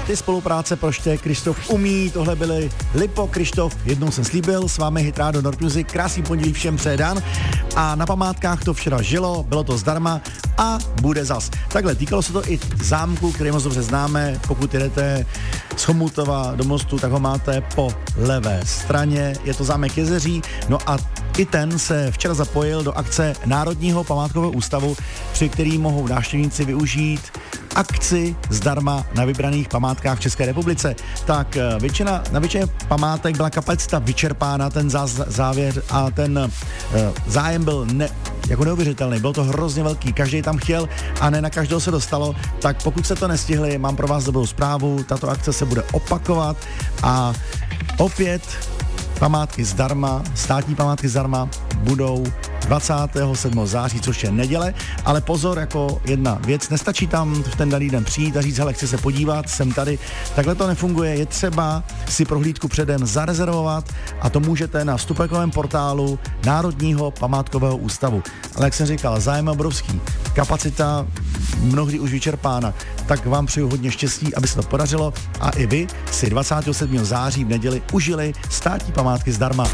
ty spolupráce proště, Krištof umí, tohle byly Lipo, Krištof, jednou jsem slíbil, s vámi Hit Radio Nord Music, krásný pondělí všem předan a na památkách to včera žilo, bylo to zdarma a bude zas. Takhle, týkalo se to i zámku, který moc dobře známe, pokud jedete z Chomutova do Mostu, tak ho máte po levé straně, je to zámek Jezeří, no a i ten se včera zapojil do akce Národního památkového ústavu, při který mohou návštěvníci využít akci zdarma na vybraných památkách v České republice. Tak na většině památek byla kapacita vyčerpána, ten závěr a ten zájem byl jako neuvěřitelný, bylo to hrozně velký, každý tam chtěl a ne na každého se dostalo, tak pokud se to nestihli, mám pro vás dobrou zprávu, tato akce se bude opakovat a opět památky zdarma, státní památky zdarma budou 27. září, což je neděle, ale pozor, jako jedna věc, nestačí tam v ten daný den přijít a říct, hele, chci se podívat, jsem tady, takhle to nefunguje, je třeba si prohlídku předem zarezervovat a to můžete na vstupekovém portálu Národního památkového ústavu. Ale jak jsem říkal, zájem obrovský, kapacita mnohdy už vyčerpána, tak vám přeju hodně štěstí, aby se to podařilo a i vy si 27. září v neděli užili státní památky zdarma.